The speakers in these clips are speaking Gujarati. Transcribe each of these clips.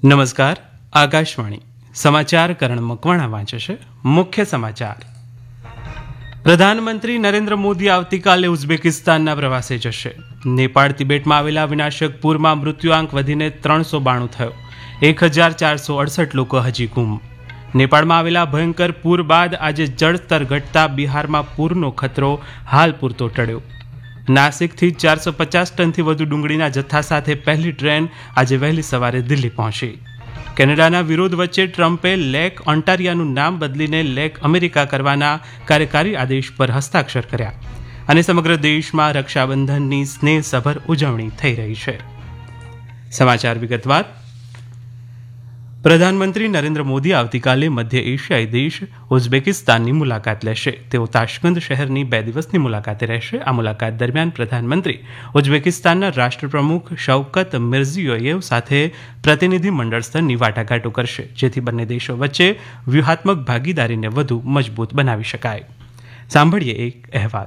નમસ્કાર. આકાશવાણી સમાચાર કરણ મકવાણા વાંચે છે. મુખ્ય સમાચાર. પ્રધાનમંત્રી નરેન્દ્ર મોદી આવતીકાલે ઉઝબેકિસ્તાનના પ્રવાસે જશે. નેપાળ તિબેટમાં આવેલા વિનાશક પૂરમાં મૃત્યુઆંક વધીને 392 થયો. 1468 લોકો હજી ગુમ. નેપાળમાં આવેલા ભયંકર પૂર બાદ આજે જળસ્તર ઘટતા બિહારમાં પૂરનો ખતરો હાલ પૂરતો ટળ્યો. નાસિકથી 450 ટનથી વધુ ડુંગળીના જથ્થા સાથે પહેલી ટ્રેન આજે વહેલી સવારે દિલ્હી પહોંચી. કેનેડાના વિરોધ વચ્ચે ટ્રમ્પે લેક ઓન્ટારિયાનું નામ બદલીને લેક અમેરિકા કરવાના કાર્યકારી આદેશ પર હસ્તાક્ષર કર્યા. અને સમગ્ર દેશમાં રક્ષાબંધનની સ્નેહસભર ઉજવણી થઈ રહી છે. સમાચાર વિગતવાર. પ્રધાનમંત્રી નરેન્દ્ર મોદી આવતીકાલે મધ્ય એશિયાઈ દેશ ઉઝબેકિસ્તાનની મુલાકાત લેશે. તેઓ તાશ્કંદ શહેરની 2 દિવસની મુલાકાતે રહેશે. આ મુલાકાત દરમિયાન પ્રધાનમંત્રી ઉઝબેકિસ્તાનના રાષ્ટ્રપ્રમુખ શૌકત મિર્ઝિયોયેવ સાથે પ્રતિનિધિ મંડળ સ્તરની વાટાઘાટો કરશે, જેથી બંને દેશો વચ્ચે વ્યૂહાત્મક ભાગીદારીને વધુ મજબૂત બનાવી શકાય. સાંભળીએ એક અહેવાલ.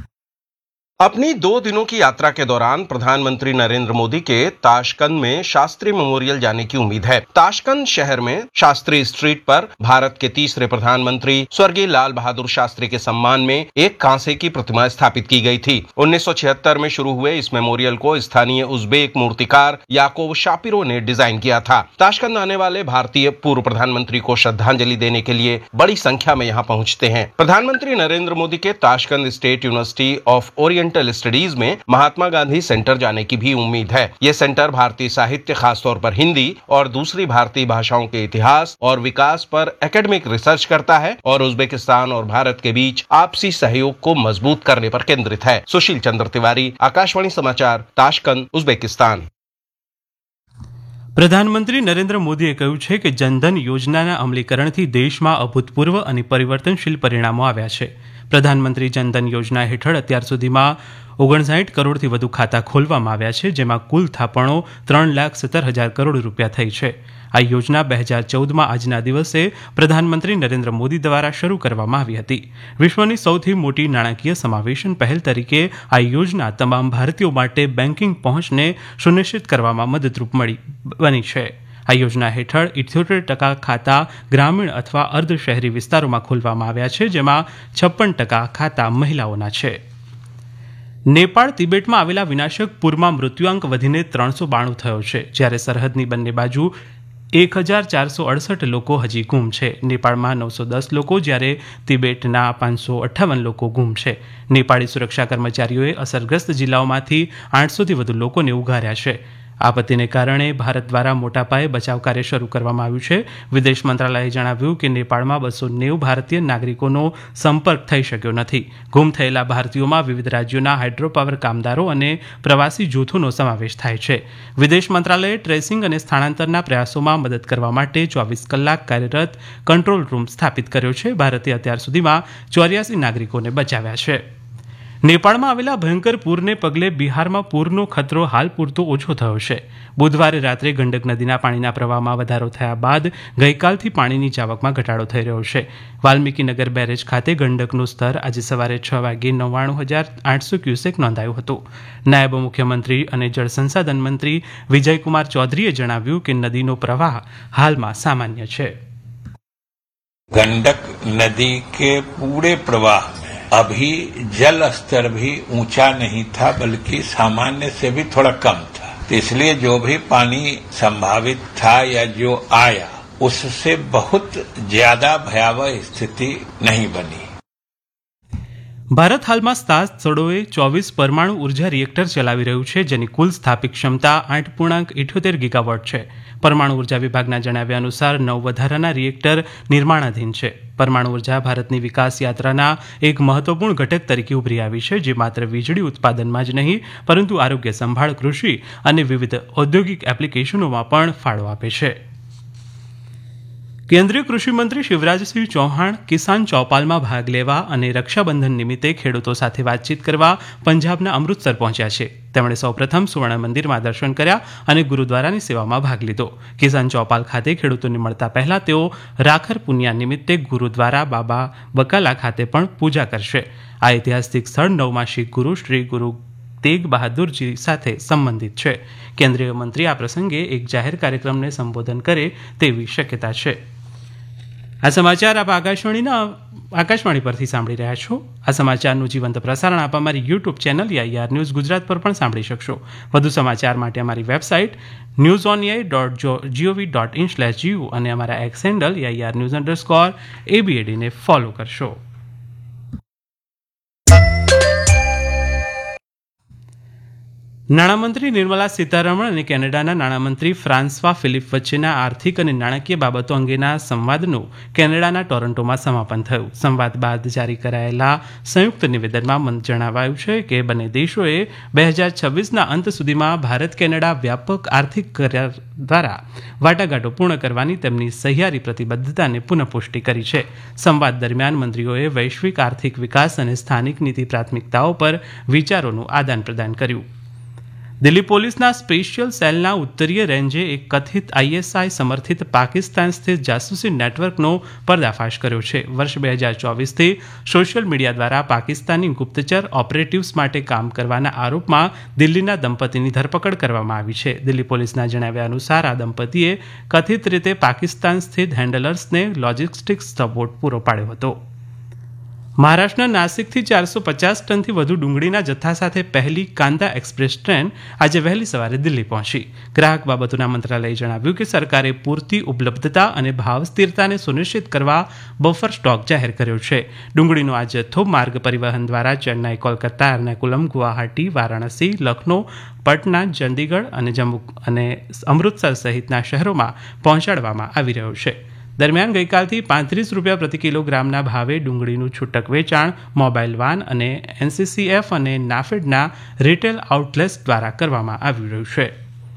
अपनी 2 दिनों की यात्रा के दौरान प्रधानमंत्री नरेंद्र मोदी के ताशकंद में शास्त्री मेमोरियल जाने की उम्मीद है. ताशकंद शहर में शास्त्री स्ट्रीट पर भारत के तीसरे प्रधानमंत्री स्वर्गीय लाल बहादुर शास्त्री के सम्मान में एक कांसे की प्रतिमा स्थापित की गई थी. 1976 में शुरू हुए इस मेमोरियल को स्थानीय उज़्बेक मूर्तिकार याकूब शापिरो ने डिजाइन किया था. ताशकंद आने वाले भारतीय पूर्व प्रधानमंत्री को श्रद्धांजलि देने के लिए बड़ी संख्या में यहाँ पहुंचते हैं. प्रधानमंत्री नरेंद्र मोदी के Tashkent state university of oriental studies में महात्मा गांधी सेंटर जाने की भी उम्मीद है. ये सेंटर भारतीय साहित्य, खासतौर पर हिंदी और दूसरी भारतीय भाषाओं के इतिहास और विकास पर एकेडमिक रिसर्च करता है और उज़्बेकिस्तान और भारत के बीच आपसी सहयोग को मजबूत करने पर केंद्रित है. सुशील चंद्र तिवारी, आकाशवाणी समाचार, ताशकंद, उज़्बेकिस्तान. પ્રધાનમંત્રી નરેન્દ્ર મોદીએ કહ્યું છે કે જનધન યોજનાના અમલીકરણથી દેશમાં અભૂતપૂર્વ અને પરિવર્તનશીલ પરિણામો આવ્યા છે. પ્રધાનમંત્રી જનધન યોજના હેઠળ અત્યાર સુધીમાં 59 કરોડથી વધુ ખાતા ખોલવામાં આવ્યા છે, જેમાં કુલ થાપણો 3,17,000 કરોડ રૂપિયા થઈ છે. આ યોજના 2014માં આજના દિવસે પ્રધાનમંત્રી નરેન્દ્ર મોદી દ્વારા શરૂ કરવામાં આવી હતી. વિશ્વની સૌથી મોટી નાણાકીય સમાવેશન પહેલ તરીકે આ યોજના તમામ ભારતીયો માટે બેન્કિંગ પહોંચને સુનિશ્ચિત કરવામાં મદદરૂપ બની છે. આ યોજના હેઠળ 78% ખાતા ગ્રામીણ અથવા અર્ધ શહેરી વિસ્તારોમાં ખોલવામાં આવ્યા છે, જેમાં 56% ખાતા મહિલાઓના છે. નેપાળ તિબેટમાં આવેલા વિનાશક પૂરમાં મૃત્યુઆંક વધીને 392 થયો છે, જ્યારે સરહદની બંને બાજુ 1468 લોકો હજી ગુમ છે. નેપાળમાં 910 લોકો, જ્યારે તિબેટના 558 લોકો ગુમ છે. નેપાળી સુરક્ષા કર્મચારીઓએ અસરગ્રસ્ત જિલ્લાઓમાંથી 800થી વધુ લોકોને ઉગાર્યા છે. આપત્તિને કારણે ભારત દ્વારા મોટા પાયે બચાવ કાર્ય શરૂ કરવામાં આવ્યું છે. વિદેશ મંત્રાલયે જણાવ્યું કે નેપાળમાં 290 ભારતીય નાગરિકોનો સંપર્ક થઈ શક્યો નથી. ગુમ થયેલા ભારતીયોમાં વિવિધ રાજ્યોના હાઇડ્રોપાવર કામદારો અને પ્રવાસી જૂથોનો સમાવેશ થાય છે. વિદેશ મંત્રાલયે ટ્રેસિંગ અને સ્થળાંતરના પ્રયાસોમાં મદદ કરવા માટે 24 કલાક કાર્યરત કંટ્રોલ રૂમ સ્થાપિત કર્યો છે. ભારતે અત્યાર સુધીમાં 84 નાગરિકોને બચાવ્યા છે. નેપાળમાં આવેલા ભયંકર પૂરને પગલે બિહારમાં પૂરનો ખતરો હાલ પૂરતો ઓછો થયો છે. બુધવારે રાત્રે ગંડક નદીના પાણીના પ્રવાહમાં વધારો થયા બાદ ગઈકાલથી પાણીની જાવકમાં ઘટાડો થઈ રહ્યો છે. વાલ્મીકીનગર બેરેજ ખાતે ગંડકનું સ્તર આજે સવારે 6 વાગે 99,800 ક્યુસેક નોંધાયું હતું. નાયબ મુખ્યમંત્રી અને જળ સંસાધન મંત્રી વિજયકુમાર ચૌધરીએ જણાવ્યું કે નદીનો પ્રવાહ હાલમાં સામાન્ય છે. गंडक नदी के पूरे प्रवाह अभी जल स्तर भी ऊंचा नहीं था, बल्कि सामान्य से भी थोड़ा कम था. तो इसलिए जो भी पानी संभावित था या जो आया उससे बहुत ज्यादा भयावह स्थिति नहीं बनी. ભારત હાલમાં 7 સ્થળોએ 24 પરમાણુ ઉર્જા રિએક્ટર ચલાવી રહ્યું છે, જેની કુલ સ્થાપિત ક્ષમતા 8.78 ગીગાવોટ છે. પરમાણુ ઉર્જા વિભાગના જણાવ્યા અનુસાર 9 વધારાના રિએક્ટર નિર્માણાધીન છે. પરમાણુ ઉર્જા ભારતની વિકાસ યાત્રાના એક મહત્વપૂર્ણ ઘટક તરીકે ઉભરી આવી છે, જે માત્ર વીજળી ઉત્પાદનમાં જ નહીં, પરંતુ આરોગ્ય સંભાળ, કૃષિ અને વિવિધ ઔદ્યોગિક એપ્લિકેશનોમાં પણ ફાળો આપે છે. કેન્દ્રીય કૃષિમંત્રી શિવરાજસિંહ ચૌહાણ કિસાન ચૌપાલમાં ભાગ લેવા અને રક્ષાબંધન નિમિત્તે ખેડૂતો સાથે વાતચીત કરવા પંજાબના અમૃતસર પહોંચ્યા છે. તેમણે સૌપ્રથમ સુવર્ણ મંદિરમાં દર્શન કર્યા અને ગુરુદ્વારાની સેવામાં ભાગ લીધો. કિસાન ચૌપાલ ખાતે ખેડૂતોને મળતા પહેલા તેઓ રાખર પુન્યા નિમિત્તે ગુરુદ્વારા બાબા બકાલા ખાતે પણ પૂજા કરશે. આ ઐતિહાસિક સ્થળ નવમાસિક ગુરુ શ્રી ગુરુ તેગ બહાદુરજી સાથે સંબંધિત છે. કેન્દ્રીય મંત્રી આ પ્રસંગે એક જાહેર કાર્યક્રમને સંબોધન કરે તેવી શક્યતા છે. આ સમાચાર આપ આકાશવાણી પરથી સાંભળી રહ્યા છો. આ સમાચારનું જીવંત પ્રસારણ આપ અમારી YouTube channel AIR news Gujarat પર પણ સાંભળી શકશો. વધુ સમાચાર માટે અમારી વેબસાઇટ newsonai.gov.in/gu અને અમારા એક્સ હેન્ડલ AIR_ABAD ને ફોલો કરશો. નાણામંત્રી નિર્મલા સીતારમણ અને કેનેડાના નાણામંત્રી ફ્રાન્સવા ફિલિપ વચ્ચેના આર્થિક અને નાણાકીય બાબતો અંગેના સંવાદનું કેનેડાના ટોરન્ટોમાં સમાપન થયું. સંવાદ બાદ જારી કરાયેલા સંયુક્ત નિવેદનમાં જણાવાયું છે કે બંને દેશોએ 2026ના અંત સુધીમાં ભારત કેનેડા વ્યાપક આર્થિક કરાર દ્વારા વાટાઘાટો પૂર્ણ કરવાની તેમની સહિયારી પ્રતિબદ્ધતાને પુનઃપુષ્ટિ કરી છે. સંવાદ દરમિયાન મંત્રીઓએ વૈશ્વિક આર્થિક વિકાસ અને સ્થાનિક નીતિ પ્રાથમિકતાઓ પર વિચારોનું આદાન પ્રદાન કર્યું. દિલ્હી પોલીસના સ્પેશિયલ સેલના ઉત્તરીય રેન્જે એક કથિત ISI સમર્થિત પાકિસ્તાન સ્થિત જાસૂસી નેટવર્કનો પર્દાફાશ કર્યો છે. વર્ષ 2024થી સોશિયલ મીડિયા દ્વારા પાકિસ્તાની ગુપ્તચર ઓપરેટિવ્સ માટે કામ કરવાના આરોપમાં દિલ્હીના દંપતીની ધરપકડ કરવામાં આવી છે. દિલ્હી પોલીસના જણાવ્યા અનુસાર આ દંપતીએ કથિત રીતે પાકિસ્તાન સ્થિત હેન્ડલર્સને લોજિસ્ટિક્સ સપોર્ટ પૂરો પાડ્યો હતો. મહારાષ્ટ્રના નાસિકથી 450 ટનથી વધુ ડુંગળીના જથ્થા સાથે પહેલી કાંદા એક્સપ્રેસ ટ્રેન આજે વહેલી સવારે દિલ્હી પહોંચી. ગ્રાહક બાબતોના મંત્રાલયે જણાવ્યું કે સરકારે પૂરતી ઉપલબ્ધતા અને ભાવ સ્થિરતાને સુનિશ્ચિત કરવા બફર સ્ટોક જાહેર કર્યો છે. ડુંગળીનો આ જથ્થો માર્ગ પરિવહન દ્વારા ચેન્નાઈ, કોલકાતા, એર્નાકુલમ, ગુવાહાટી, વારાણસી, લખનૌ, પટના, ચંદીગઢ અને જમ્મુ અને અમૃતસર સહિતના શહેરોમાં પહોંચાડવામાં આવી રહ્યો છે. દરમિયાન ગઈકાલથી ₹35 પ્રતિ કિલોગ્રામના ભાવે ડુંગળીનું છૂટક વેચાણ મોબાઈલ વાન અને NCCF અને નાફેડના રિટેલ આઉટલેટ્સ દ્વારા કરવામાં આવી રહ્યું છે.